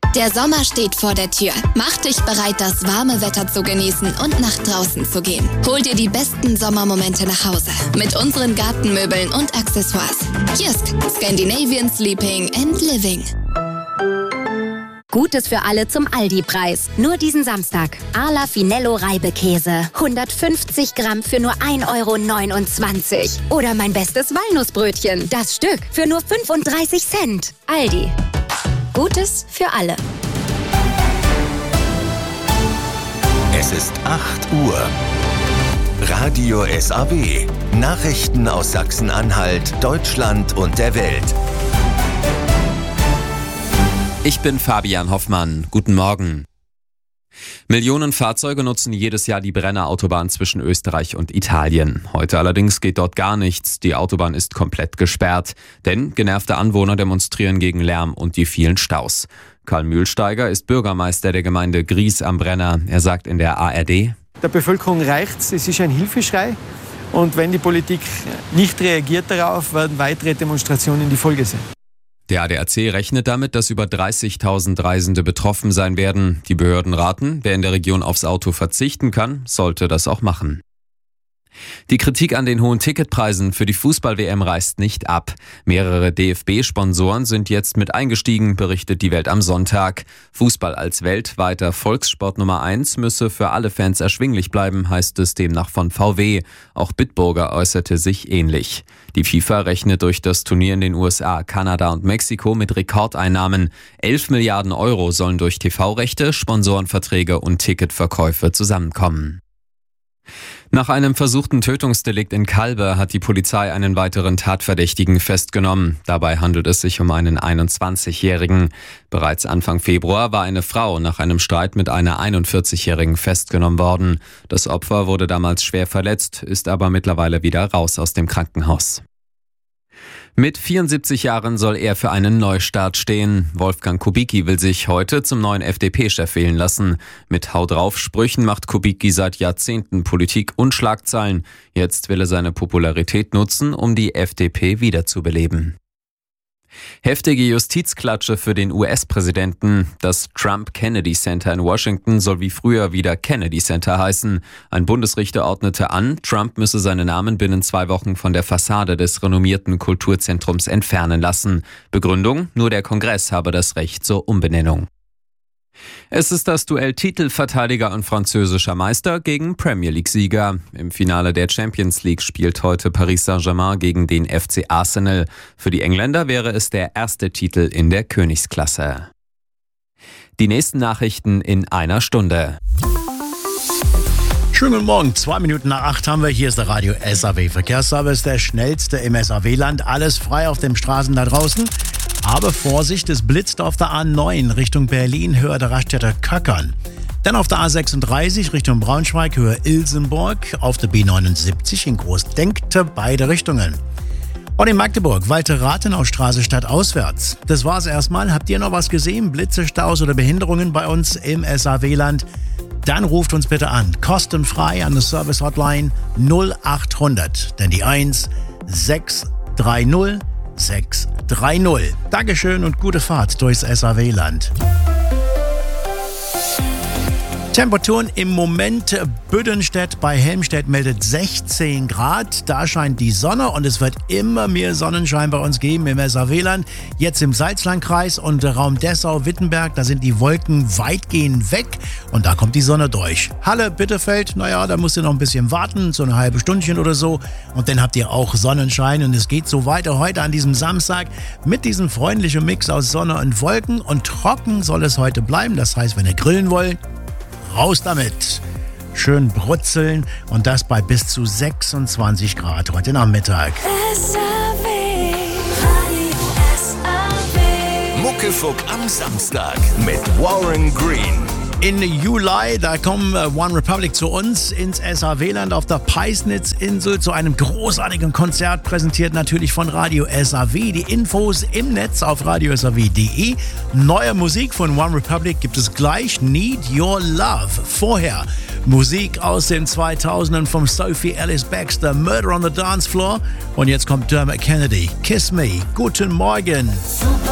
Der Sommer steht vor der Tür. Mach dich bereit, das warme Wetter zu genießen und nach draußen zu gehen. Hol dir die besten Sommermomente nach Hause mit unseren Gartenmöbeln und Accessoires. Jysk, Scandinavian Sleeping and Living. Gutes für alle zum Aldi-Preis. Nur diesen Samstag. Arla Finello Reibekäse. 150 Gramm für nur 1,29 €. Oder mein bestes Walnussbrötchen. Das Stück für nur 35 Cent. Aldi. Gutes für alle. Es ist 8 Uhr. Radio SAW. Nachrichten aus Sachsen-Anhalt, Deutschland und der Welt. Ich bin Fabian Hoffmann. Guten Morgen. Millionen Fahrzeuge nutzen jedes Jahr die Brennerautobahn zwischen Österreich und Italien. Heute allerdings geht dort gar nichts. Die Autobahn ist komplett gesperrt. Denn genervte Anwohner demonstrieren gegen Lärm und die vielen Staus. Karl Mühlsteiger ist Bürgermeister der Gemeinde Gries am Brenner. Er sagt in der ARD: Der Bevölkerung reicht's. Es ist ein Hilfeschrei. Und wenn die Politik nicht reagiert darauf, werden weitere Demonstrationen die Folge sein. Der ADAC rechnet damit, dass über 30.000 Reisende betroffen sein werden. Die Behörden raten, wer in der Region aufs Auto verzichten kann, sollte das auch machen. Die Kritik an den hohen Ticketpreisen für die Fußball-WM reißt nicht ab. Mehrere DFB-Sponsoren sind jetzt mit eingestiegen, berichtet die Welt am Sonntag. Fußball als weltweiter Volkssport Nummer 1 müsse für alle Fans erschwinglich bleiben, heißt es demnach von VW. Auch Bitburger äußerte sich ähnlich. Die FIFA rechnet durch das Turnier in den USA, Kanada und Mexiko mit Rekordeinnahmen. 11 Milliarden € sollen durch TV-Rechte, Sponsorenverträge und Ticketverkäufe zusammenkommen. Nach einem versuchten Tötungsdelikt in Calbe hat die Polizei einen weiteren Tatverdächtigen festgenommen. Dabei handelt es sich um einen 21-Jährigen. Bereits Anfang Februar war eine Frau nach einem Streit mit einer 41-Jährigen festgenommen worden. Das Opfer wurde damals schwer verletzt, ist aber mittlerweile wieder raus aus dem Krankenhaus. Mit 74 Jahren soll er für einen Neustart stehen. Wolfgang Kubicki will sich heute zum neuen FDP-Chef wählen lassen. Mit Hau-drauf-Sprüchen macht Kubicki seit Jahrzehnten Politik und Schlagzeilen. Jetzt will er seine Popularität nutzen, um die FDP wiederzubeleben. Heftige Justizklatsche für den US-Präsidenten. Das Trump-Kennedy Center in Washington soll wie früher wieder Kennedy Center heißen. Ein Bundesrichter ordnete an, Trump müsse seinen Namen binnen 2 Wochen von der Fassade des renommierten Kulturzentrums entfernen lassen. Begründung: Nur der Kongress habe das Recht zur Umbenennung. Es ist das Duell Titelverteidiger und französischer Meister gegen Premier-League-Sieger. Im Finale der Champions League spielt heute Paris Saint-Germain gegen den FC Arsenal. Für die Engländer wäre es der erste Titel in der Königsklasse. Die nächsten Nachrichten in einer Stunde. Schönen guten Morgen, 2 Minuten nach 8 haben wir. Hier ist der Radio SAW Verkehrsservice, der schnellste im SAW-Land. Alles frei auf den Straßen da draußen. Aber Vorsicht, es blitzt auf der A9 Richtung Berlin, Höhe der Raststätte Köckern. Dann auf der A36 Richtung Braunschweig, Höhe Ilsenburg. Auf der B79 in Großdenkte, beide Richtungen. Und in Magdeburg, Walter-Rathenau-Straße stadtauswärts. Das war's erstmal. Habt ihr noch was gesehen? Blitze, Staus oder Behinderungen bei uns im SAW-Land? Dann ruft uns bitte an. Kostenfrei an der Service-Hotline 0800. Denn die 1 630 630. Dankeschön und gute Fahrt durchs SAW-Land. Temperaturen im Moment: Büdenstedt bei Helmstedt meldet 16 Grad. Da scheint die Sonne und es wird immer mehr Sonnenschein bei uns geben im SAW-Land. Jetzt im Salzlandkreis und Raum Dessau-Wittenberg, da sind die Wolken weitgehend weg und da kommt die Sonne durch. Halle, Bitterfeld, naja, da musst ihr noch ein bisschen warten, so eine halbe Stündchen oder so. Und dann habt ihr auch Sonnenschein und es geht so weiter heute an diesem Samstag mit diesem freundlichen Mix aus Sonne und Wolken. Und trocken soll es heute bleiben. Das heißt, wenn ihr grillen wollt, raus damit. Schön brutzeln und das bei bis zu 26 Grad heute Nachmittag. Muckefuck am Samstag mit Warren Green. In Juli, da kommen One Republic zu uns ins SAW-Land auf der Peisnitz-Insel zu einem großartigen Konzert, präsentiert natürlich von Radio SAW. Die Infos im Netz auf radiosaw.de. Neue Musik von One Republic gibt es gleich, Need Your Love. Vorher Musik aus den 2000ern von Sophie Ellis-Bextor, Murder on the Dance Floor. Und jetzt kommt Dermot Kennedy, Kiss Me. Guten Morgen.